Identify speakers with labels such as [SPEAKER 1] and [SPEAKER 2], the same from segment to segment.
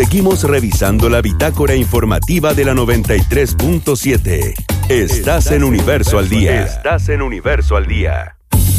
[SPEAKER 1] Seguimos revisando la bitácora informativa de la 93.7. Estás en Universo al Día. Estás en Universo al Día.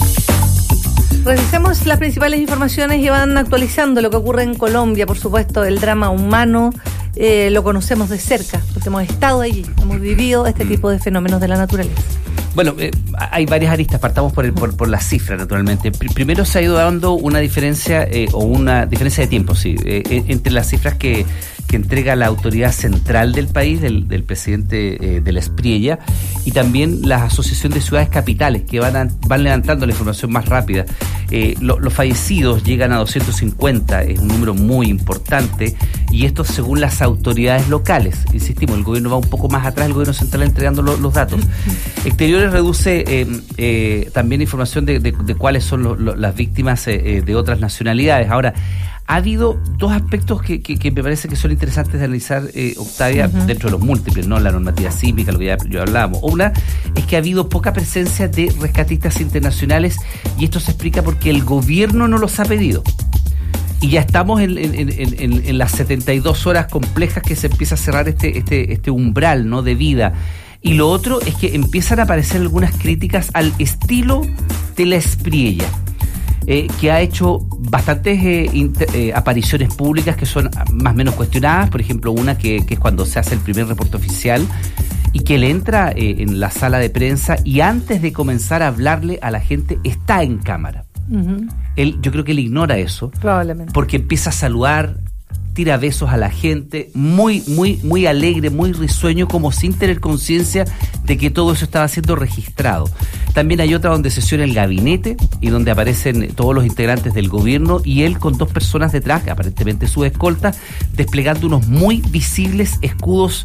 [SPEAKER 2] Revisamos las principales informaciones y van actualizando lo que ocurre en Colombia. Por supuesto, el drama humano lo conocemos de cerca, porque hemos estado allí, hemos vivido este tipo de fenómenos de la naturaleza.
[SPEAKER 3] Bueno, hay varias aristas, partamos por la cifra, naturalmente. Primero se ha ido dando una diferencia, una diferencia de tiempo, sí, entre las cifras que entrega la autoridad central del país, del presidente de la Espriella, y también la Asociación de Ciudades Capitales, que van levantando la información más rápida. Los fallecidos llegan a 250, es un número muy importante, y esto según las autoridades locales. Insistimos, el gobierno va un poco más atrás, el gobierno central entregando los datos. Exteriores reduce también información de cuáles son las víctimas de otras nacionalidades. Ahora, ha habido dos aspectos que me parece que son interesantes de analizar, Octavia, dentro de los múltiples, ¿no? La normativa sísmica, lo que ya hablábamos. Una es que ha habido poca presencia de rescatistas internacionales, y esto se explica porque el gobierno no los ha pedido. Y ya estamos en las 72 horas complejas que se empieza a cerrar este umbral, ¿no?, de vida. Y lo otro es que empiezan a aparecer algunas críticas al estilo de la Espriella, que ha hecho bastantes apariciones públicas que son más o menos cuestionadas. Por ejemplo, una que es cuando se hace el primer reporte oficial y que él entra en la sala de prensa y antes de comenzar a hablarle a la gente está en cámara. Yo creo que él ignora eso. Probablemente. Porque empieza a saludar, tira besos a la gente, muy, muy, muy alegre, muy risueño, como sin tener conciencia de que todo eso estaba siendo registrado. También hay otra donde sesiona el gabinete y donde aparecen todos los integrantes del gobierno y él con dos personas detrás, aparentemente su escolta, desplegando unos muy visibles escudos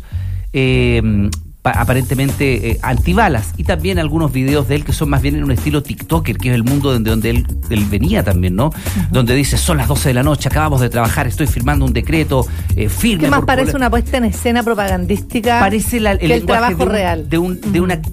[SPEAKER 3] aparentemente antibalas, y también algunos videos de él que son más bien en un estilo TikToker, que es el mundo donde él venía también, ¿no? Donde dice, son las 12 de la noche, acabamos de trabajar, estoy firmando un decreto, firme.
[SPEAKER 2] ¿Qué más parece una puesta en escena propagandística? Parece el trabajo real de un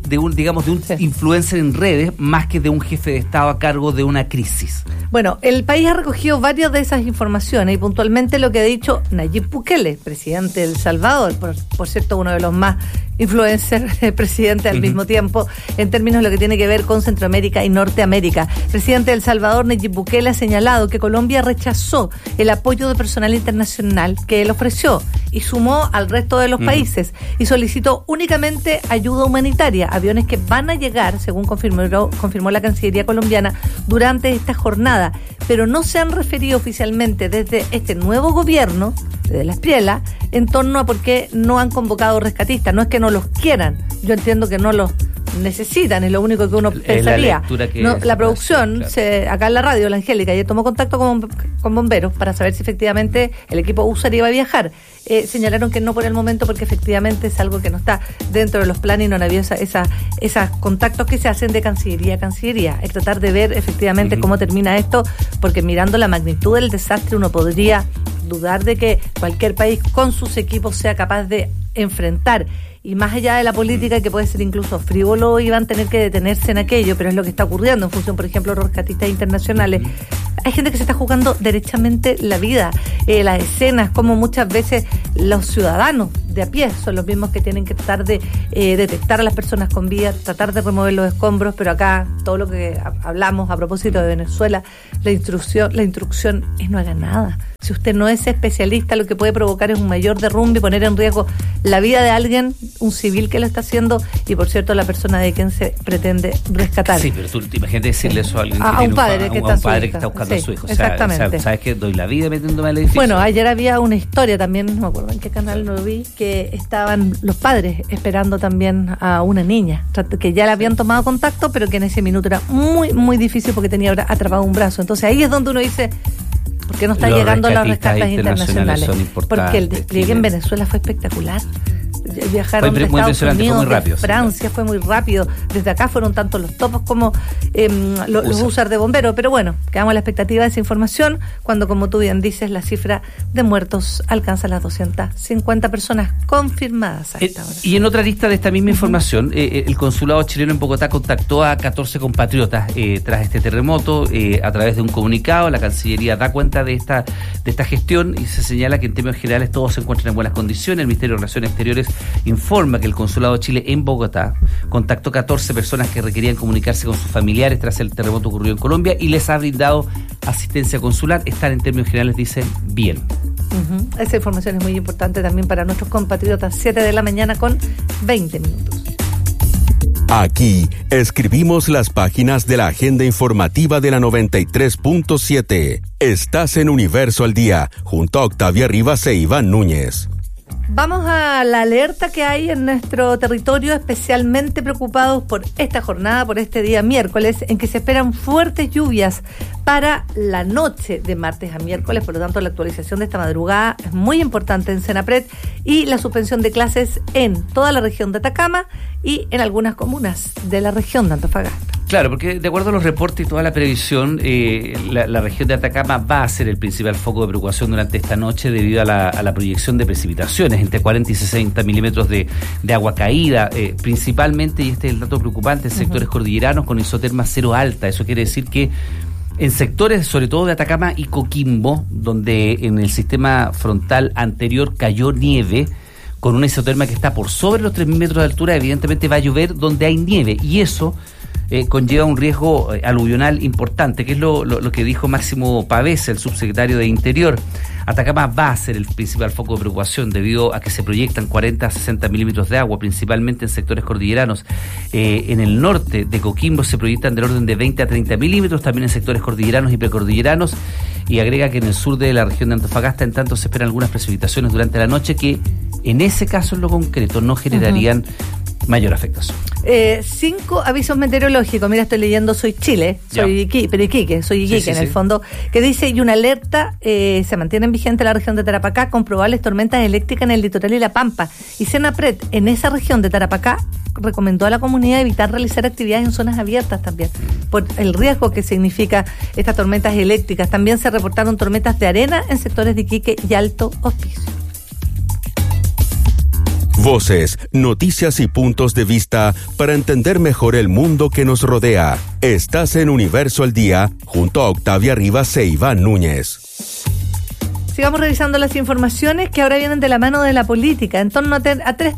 [SPEAKER 2] influencer en redes, más que de un jefe de Estado a cargo de una crisis. Bueno, el país ha recogido varias de esas informaciones y puntualmente lo que ha dicho Nayib Bukele, presidente de El Salvador, por cierto, uno de los más influencer, presidente al mismo tiempo, en términos de lo que tiene que ver con Centroamérica y Norteamérica. El presidente de El Salvador, Nayib Bukele, ha señalado que Colombia rechazó el apoyo de personal internacional que él ofreció y sumó al resto de los países y solicitó únicamente ayuda humanitaria, aviones que van a llegar, según confirmó la Cancillería colombiana, durante esta jornada, pero no se han referido oficialmente desde este nuevo gobierno, desde la Espriella, en torno a por qué no han convocado rescatistas. No es que no los quieran, yo entiendo que no los necesitan, es lo único que uno pensaría. La producción, acá en la radio, la Angélica, ayer tomó contacto con bomberos para saber si efectivamente el equipo USAR iba a viajar. Señalaron que no por el momento, porque efectivamente es algo que no está dentro de los planes y no había esos contactos que se hacen de Cancillería a Cancillería. Es tratar de ver efectivamente cómo termina esto, porque mirando la magnitud del desastre uno podría dudar de que cualquier país con sus equipos sea capaz de enfrentar. Y más allá de la política, que puede ser incluso frívolo, iban a tener que detenerse en aquello, pero es lo que está ocurriendo en función, por ejemplo, de los rescatistas internacionales. Hay gente que se está jugando derechamente la vida. Las escenas, como muchas veces los ciudadanos de a pie son los mismos que tienen que tratar de detectar a las personas con vida, tratar de remover los escombros, pero acá todo lo que hablamos a propósito de Venezuela, la instrucción es no haga nada. Si usted no es especialista, lo que puede provocar es un mayor derrumbe y poner en riesgo la vida de alguien, un civil que lo está haciendo, y por cierto la persona de quien se pretende rescatar.
[SPEAKER 3] Sí, pero tú imagínate decirle eso a alguien
[SPEAKER 2] a un padre que está
[SPEAKER 3] buscando a su hijo.
[SPEAKER 2] Exactamente.
[SPEAKER 3] ¿Sabes qué? Doy la vida metiéndome al edificio.
[SPEAKER 2] Bueno, ayer había una historia también, no me acuerdo en qué canal lo vi, que estaban los padres esperando también a una niña, que ya le habían tomado contacto, pero que en ese minuto era muy, muy difícil porque tenía atrapado un brazo. Entonces ahí es donde uno dice, ¿por qué no están llegando los rescates internacionales? Porque el despliegue en Venezuela fue espectacular. viajaron de Estados Unidos, de Francia, fue muy rápido. Desde acá fueron tanto los topos como los USAR de bomberos. Pero bueno, quedamos a la expectativa de esa información cuando, como tú bien dices, la cifra de muertos alcanza las 250 personas confirmadas a esta hora.
[SPEAKER 3] Y en otra lista de esta misma información, el consulado chileno en Bogotá contactó a 14 compatriotas tras este terremoto. A través de un comunicado, la Cancillería da cuenta de esta gestión y se señala que en términos generales todos se encuentran en buenas condiciones. El Ministerio de Relaciones Exteriores informa que el Consulado de Chile en Bogotá contactó 14 personas que requerían comunicarse con sus familiares tras el terremoto ocurrido en Colombia y les ha brindado asistencia consular. Están, en términos generales, dicen, bien.
[SPEAKER 2] Esa información es muy importante también para nuestros compatriotas. 7 de la mañana con 20 minutos.
[SPEAKER 1] Aquí escribimos las páginas de la agenda informativa de la 93.7. Estás en Universo al Día, junto a Octavia Rivas e Iván Núñez.
[SPEAKER 2] Vamos a la alerta que hay en nuestro territorio, especialmente preocupados por esta jornada, por este día miércoles, en que se esperan fuertes lluvias para la noche de martes a miércoles. Por lo tanto, la actualización de esta madrugada es muy importante en Senapred y la suspensión de clases en toda la región de Atacama y en algunas comunas de la región de Antofagasta.
[SPEAKER 3] Claro, porque de acuerdo a los reportes y toda la previsión, la región de Atacama va a ser el principal foco de preocupación durante esta noche debido a la proyección de precipitaciones, entre 40 y 60 milímetros de agua caída, principalmente, y este es el dato preocupante, en sectores cordilleranos con isoterma cero alta. Eso quiere decir que en sectores, sobre todo de Atacama y Coquimbo, donde en el sistema frontal anterior cayó nieve, con una isoterma que está por sobre los 3.000 metros de altura, evidentemente va a llover donde hay nieve, y eso conlleva un riesgo aluvional importante, que es lo que dijo Máximo Pavés, el subsecretario de Interior. Atacama va a ser el principal foco de preocupación debido a que se proyectan 40 a 60 milímetros de agua, principalmente en sectores cordilleranos. En el norte de Coquimbo se proyectan del orden de 20 a 30 milímetros, también en sectores cordilleranos y precordilleranos, y agrega que en el sur de la región de Antofagasta, en tanto, se esperan algunas precipitaciones durante la noche que, en ese caso en lo concreto, no generarían mayor afectación.
[SPEAKER 2] 5 avisos meteorológicos. Mira, estoy leyendo Soy Chile, soy Iquique en el fondo, que dice, y una alerta se mantiene vigente en la región de Tarapacá con probables tormentas eléctricas en el litoral y La Pampa. Y Senapred, en esa región de Tarapacá, recomendó a la comunidad evitar realizar actividades en zonas abiertas también, por el riesgo que significa estas tormentas eléctricas. También se reportaron tormentas de arena en sectores de Iquique y Alto Hospicio.
[SPEAKER 1] Voces, noticias y puntos de vista para entender mejor el mundo que nos rodea. Estás en Universo al Día, junto a Octavia Rivas e Iván Núñez.
[SPEAKER 2] Sigamos revisando las informaciones que ahora vienen de la mano de la política, en torno a tres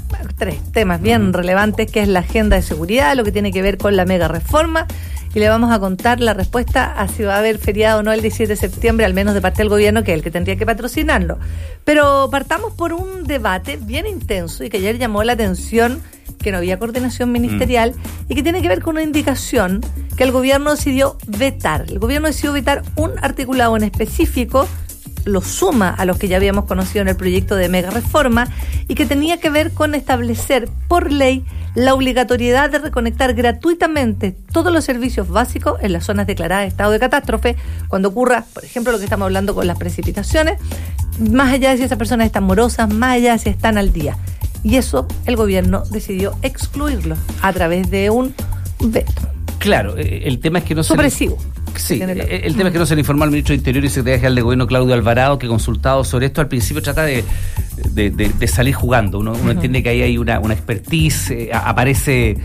[SPEAKER 2] temas bien relevantes, que es la agenda de seguridad, lo que tiene que ver con la mega reforma, y le vamos a contar la respuesta a si va a haber feriado o no el 17 de septiembre, al menos de parte del gobierno, que es el que tendría que patrocinarlo. Pero partamos por un debate bien intenso y que ayer llamó la atención, que no había coordinación ministerial y que tiene que ver con una indicación que el gobierno decidió vetar. El gobierno decidió vetar un articulado en específico, lo suma a los que ya habíamos conocido en el proyecto de mega reforma, y que tenía que ver con establecer por ley la obligatoriedad de reconectar gratuitamente todos los servicios básicos en las zonas declaradas de estado de catástrofe cuando ocurra, por ejemplo, lo que estamos hablando con las precipitaciones, más allá de si esas personas están morosas, más allá de si están al día. Y eso el gobierno decidió excluirlo a través de un veto.
[SPEAKER 3] Claro, el tema es que no
[SPEAKER 2] supresivo.
[SPEAKER 3] Sí, el tema es que no se le informó al ministro de Interior y Secretaría General de Gobierno, Claudio Alvarado, que consultado sobre esto al principio trata de salir jugando. Uno entiende que ahí hay una expertise, aparecen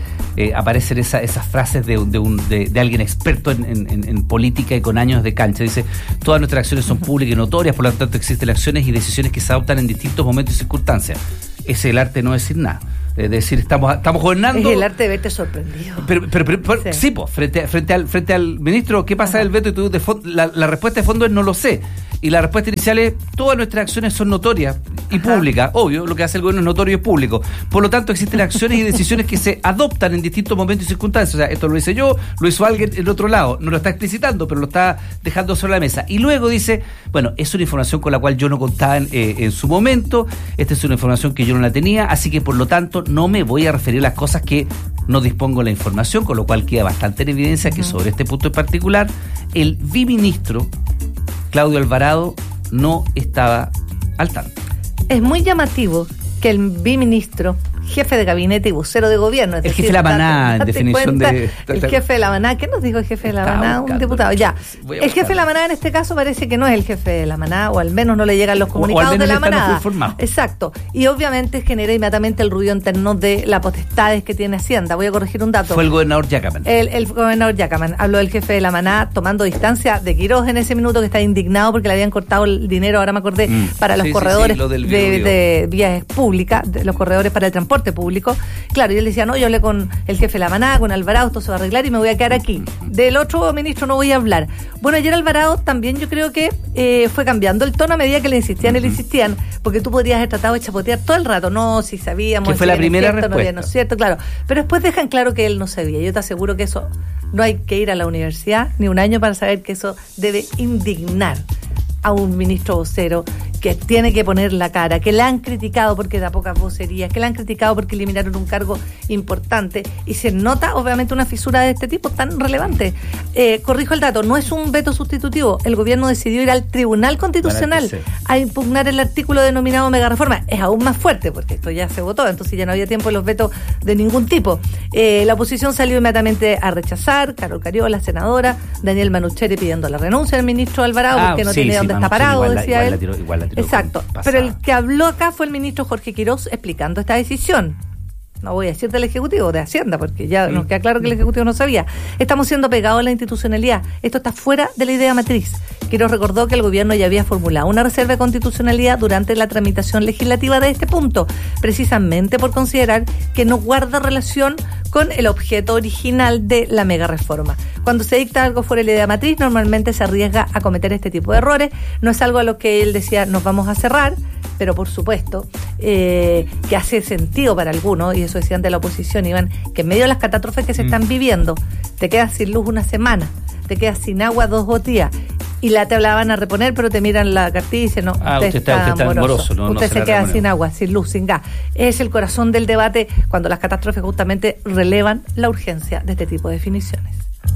[SPEAKER 3] esas frases de alguien experto en política y con años de cancha. Dice, todas nuestras acciones son públicas y notorias, por lo tanto existen acciones y decisiones que se adoptan en distintos momentos y circunstancias. Ese es el arte de no decir nada. Es decir, estamos gobernando.
[SPEAKER 2] Es el arte de verte sorprendido.
[SPEAKER 3] Pero sí, pues, frente al ministro, ¿qué pasa del veto? Y tú, la respuesta de fondo es no lo sé. Y la respuesta inicial es, todas nuestras acciones son notorias y públicas. Obvio, lo que hace el gobierno es notorio y público. Por lo tanto, existen acciones y decisiones que se adoptan en distintos momentos y circunstancias. O sea, esto lo hice yo, lo hizo alguien en otro lado. No lo está explicitando, pero lo está dejando sobre la mesa. Y luego dice, bueno, es una información con la cual yo no contaba en su momento. Esta es una información que yo no la tenía, así que por lo tanto no me voy a referir a las cosas que no dispongo la información, con lo cual queda bastante en evidencia que sobre este punto en particular el viceministro Claudio Alvarado no estaba al tanto.
[SPEAKER 2] Es muy llamativo
[SPEAKER 4] que el biministro, jefe de gabinete y vocero de gobierno, es
[SPEAKER 2] el jefe de la maná, en definición de...
[SPEAKER 4] El jefe de la maná, ¿qué nos dijo el jefe de la maná? Un diputado, ya. El jefe de la maná en este caso parece que no es el jefe de la maná, o al menos no le llegan los comunicados de la maná. Exacto. Y obviamente genera inmediatamente el ruido interno de las potestades que tiene Hacienda. Voy a corregir un dato.
[SPEAKER 2] Fue el gobernador Yacaman.
[SPEAKER 4] El gobernador Yacaman. Habló del jefe de la maná tomando distancia de Quirós en ese minuto, que está indignado porque le habían cortado el dinero, ahora me acordé, para los corredores de vías públicas, los corredores para el transporte público. Claro, y él decía, no, yo hablé con el jefe de la maná, con Alvarado, esto se va a arreglar y me voy a quedar aquí. Del otro ministro no voy a hablar. Bueno, ayer Alvarado también yo creo que fue cambiando el tono a medida que le insistían, porque tú podrías haber tratado de chapotear todo el rato, no, si sabíamos.
[SPEAKER 2] Que fue la primera respuesta.
[SPEAKER 4] No es cierto, claro. Pero después dejan claro que él no sabía. Yo te aseguro que eso, no hay que ir a la universidad ni un año para saber que eso debe indignar a un ministro vocero que tiene que poner la cara, que le han criticado porque da pocas vocerías, que le han criticado porque eliminaron un cargo importante, y se nota obviamente una fisura de este tipo tan relevante. Corrijo el dato, no es un veto sustitutivo, el gobierno decidió ir al Tribunal Constitucional a impugnar el artículo denominado mega reforma. Es aún más fuerte porque esto ya se votó, entonces ya no había tiempo de los vetos de ningún tipo. La oposición salió inmediatamente a rechazar, Carol Cariola, senadora, Daniel Manucheri pidiendo la renuncia del ministro Alvarado porque no tiene dónde está parado, decía él. Exacto, pero el que habló acá fue el ministro Jorge Quirós explicando esta decisión. No voy a decir del Ejecutivo, de Hacienda, porque ya nos queda claro que el Ejecutivo no sabía. Estamos siendo pegados a la institucionalidad. Esto está fuera de la idea matriz. Quirós recordó que el gobierno ya había formulado una reserva de constitucionalidad durante la tramitación legislativa de este punto, precisamente por considerar que no guarda relación con el objeto original de la mega reforma. Cuando se dicta algo fuera de la idea matriz, normalmente se arriesga a cometer este tipo de errores. No es algo a lo que él decía, nos vamos a cerrar, pero por supuesto que hace sentido para algunos, y eso decían de la oposición, Iván, que en medio de las catástrofes que se están viviendo, te quedas sin luz una semana, te quedas sin agua 2 días, y te la van a reponer, pero te miran la cartilla y dicen, no, usted está moroso, usted se queda sin agua, sin luz, sin gas. Es el corazón del debate cuando las catástrofes justamente relevan la urgencia de este tipo de definiciones.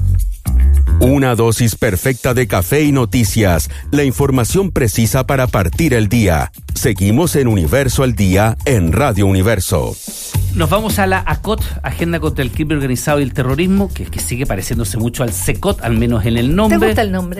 [SPEAKER 1] Una dosis perfecta de café y noticias, la información precisa para partir el día. Seguimos en Universo al Día en Radio Universo.
[SPEAKER 2] Nos vamos a la ACOT, Agenda contra el Crimen Organizado y el Terrorismo, que sigue pareciéndose mucho al SECOT, al menos en el nombre.
[SPEAKER 4] ¿Te gusta el nombre?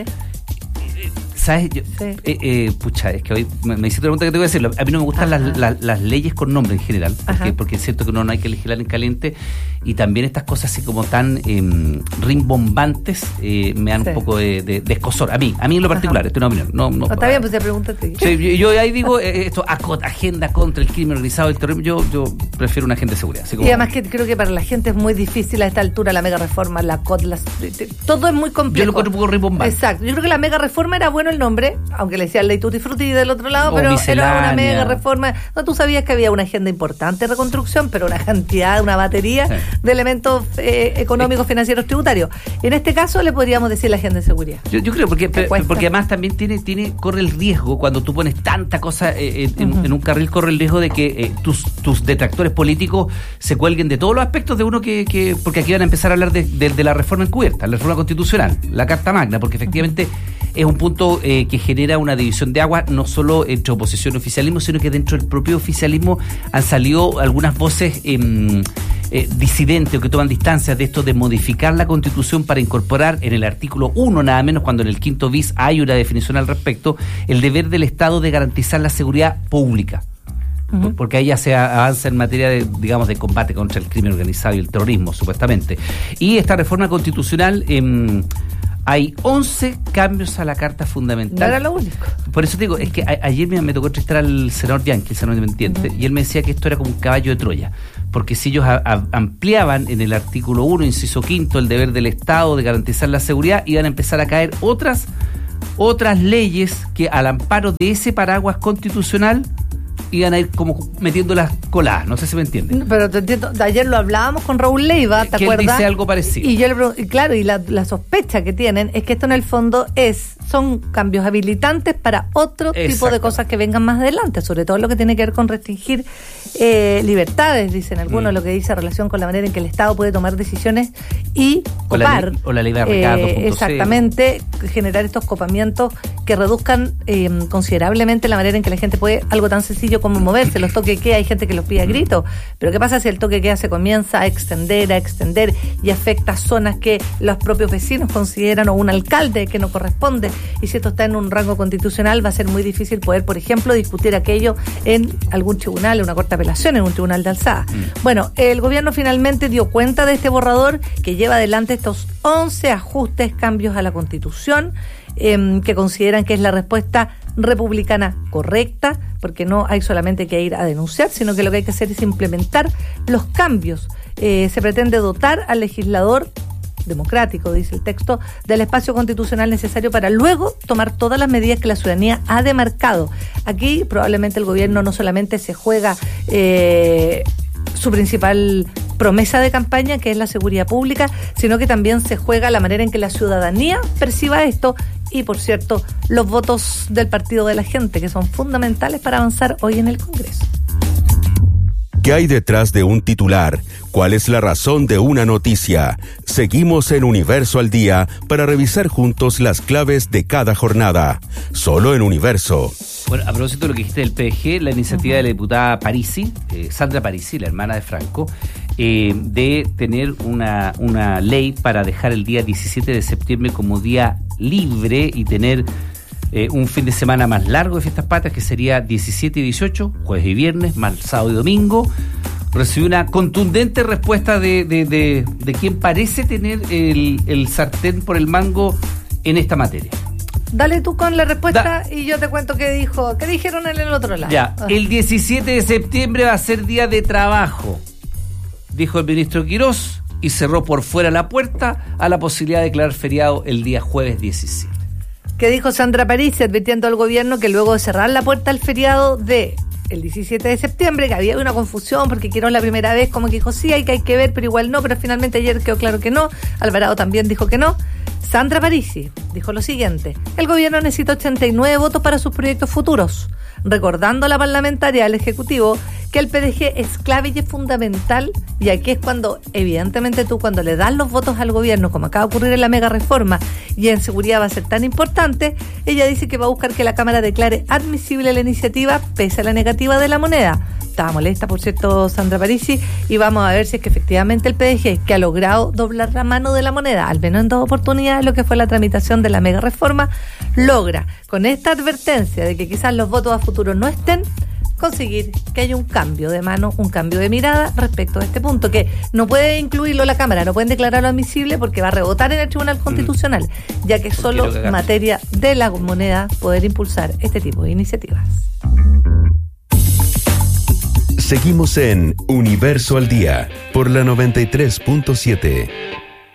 [SPEAKER 2] ¿Sabes? Pucha, es que hoy me hiciste una pregunta que te voy a decir. A mí no me gustan las leyes con nombre en general, porque es cierto que uno no hay que legislar en caliente, y también estas cosas así como tan rimbombantes me dan un poco de escozor. A mí en lo particular, esto es una opinión. No,
[SPEAKER 4] está bien, pues te pregúntate.
[SPEAKER 2] Sí, yo ahí digo, esto, ACOT, Agenda contra el Crimen Organizado y el Terrorismo, yo prefiero una agenda de seguridad. Así como,
[SPEAKER 4] y además que creo que para la gente es muy difícil a esta altura la mega reforma, la ACOT, todo es muy complejo.
[SPEAKER 2] Yo lo encuentro un poco rimbombante.
[SPEAKER 4] Exacto, yo creo que la mega reforma era bueno el nombre, aunque le decían Ley Tutti Frutti del otro lado, pero era una mega reforma. No, tú sabías que había una agenda importante de reconstrucción, pero una cantidad, una batería de elementos económicos, financieros, tributarios. En este caso le podríamos decir la agenda de seguridad.
[SPEAKER 2] Yo creo, porque además también corre el riesgo, cuando tú pones tanta cosa en un carril, corre el riesgo de que tus detractores políticos se cuelguen de todos los aspectos de uno porque aquí van a empezar a hablar de la reforma encubierta, la reforma constitucional, la Carta Magna, porque efectivamente es un punto que genera una división de agua, no solo entre oposición y oficialismo, sino que dentro del propio oficialismo han salido algunas voces disidentes o que toman distancias de esto de modificar la Constitución para incorporar en el artículo 1, nada menos, cuando en el 5º bis hay una definición al respecto, el deber del Estado de garantizar la seguridad pública. Porque ahí ya se avanza en materia de combate contra el crimen organizado y el terrorismo, supuestamente. Y esta reforma constitucional, hay 11 cambios a la Carta Fundamental.
[SPEAKER 4] No era lo único.
[SPEAKER 2] Por eso te digo, es que ayer me tocó entrevistar al senador Bianchi, el senador independiente, y él me decía que esto era como un caballo de Troya, porque si ellos ampliaban en el artículo 1, inciso 5, el deber del Estado de garantizar la seguridad, iban a empezar a caer otras leyes que al amparo de ese paraguas constitucional iban a ir como metiendo las coladas, no sé si me entienden.
[SPEAKER 4] Pero te entiendo, ayer lo hablábamos con Raúl Leiva, ¿te acuerdas?
[SPEAKER 2] Él dice algo parecido.
[SPEAKER 4] Y yo le pregunto, y claro, y la sospecha que tienen es que esto en el fondo es son cambios habilitantes para otro tipo de cosas que vengan más adelante, sobre todo lo que tiene que ver con restringir libertades, dicen algunos, lo que dice relación con la manera en que el Estado puede tomar decisiones y copar.
[SPEAKER 3] O la ley de Ricardo.
[SPEAKER 4] Exactamente, generar estos copamientos que reduzcan considerablemente la manera en que la gente puede, algo tan sencillo como moverse. Los toques de queda, hay gente que los pide a gritos, pero ¿qué pasa si el toque de queda se comienza a extender y afecta a zonas que los propios vecinos consideran, o un alcalde que no corresponde? Y si esto está en un rango constitucional, va a ser muy difícil poder, por ejemplo, discutir aquello en algún tribunal, en una corte de apelación, en un tribunal de alzada. Bueno, el gobierno finalmente dio cuenta de este borrador que lleva adelante estos 11 ajustes, cambios a la Constitución, que consideran que es la respuesta republicana correcta, porque no hay solamente que ir a denunciar, sino que lo que hay que hacer es implementar los cambios. Se pretende dotar al legislador democrático, dice el texto, del espacio constitucional necesario para luego tomar todas las medidas que la ciudadanía ha demarcado. Aquí probablemente el gobierno no solamente se juega su principal promesa de campaña, que es la seguridad pública, sino que también se juega la manera en que la ciudadanía perciba esto y, por cierto, los votos del partido de la gente, que son fundamentales para avanzar hoy en el Congreso.
[SPEAKER 1] ¿Qué hay detrás de un titular? ¿Cuál es la razón de una noticia? Seguimos en Universo al Día para revisar juntos las claves de cada jornada. Solo en Universo.
[SPEAKER 3] Bueno, a propósito de lo que dijiste del PDG, la iniciativa de la diputada Parisi, Sandra Parisi, la hermana de Franco, de tener una ley para dejar el día 17 de septiembre como día libre y tener un fin de semana más largo de fiestas patrias, que sería 17 y 18, jueves y viernes, más sábado y domingo. Recibió una contundente respuesta de quien parece tener el sartén por el mango en esta materia.
[SPEAKER 4] Dale tú con la respuesta y yo te cuento qué dijeron en el otro lado.
[SPEAKER 3] Ya, el 17 de septiembre va a ser día de trabajo, dijo el ministro Quirós, y cerró por fuera la puerta a la posibilidad de declarar feriado el día jueves 17.
[SPEAKER 4] ¿Qué dijo Sandra Parisi, advirtiendo al gobierno que luego de cerrar la puerta al feriado de el 17 de septiembre, que había una confusión porque Quirós la primera vez como que dijo sí, hay que ver, pero igual no, pero finalmente ayer quedó claro que no, Alvarado también dijo que no? Sandra Parisi dijo lo siguiente: el gobierno necesita 89 votos para sus proyectos futuros, recordando a la parlamentaria del Ejecutivo que el PDG es clave y es fundamental, y aquí es cuando, evidentemente tú cuando le das los votos al gobierno, como acaba de ocurrir en la mega reforma, y en seguridad va a ser tan importante, ella dice que va a buscar que la Cámara declare admisible la iniciativa pese a la negativa de la moneda. Estaba molesta, por cierto, Sandra Parisi, y vamos a ver si es que efectivamente el PDG, que ha logrado doblar la mano de la moneda, al menos en 2 oportunidades, lo que fue la tramitación de la mega reforma, logra, con esta advertencia de que quizás los votos a futuro no estén, conseguir que haya un cambio de mano, un cambio de mirada respecto a este punto, que no puede incluirlo la Cámara, no pueden declararlo admisible porque va a rebotar en el Tribunal Constitucional, ya que es solo materia de la moneda poder impulsar este tipo de iniciativas.
[SPEAKER 1] Seguimos en Universo al Día por la 93.7.